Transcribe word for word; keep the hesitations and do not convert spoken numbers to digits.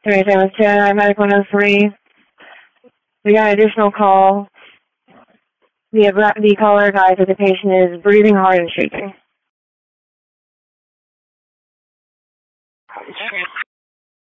three seven two nine Medic one oh three. We got an additional call. The, the caller advised that the patient is breathing hard and shaking.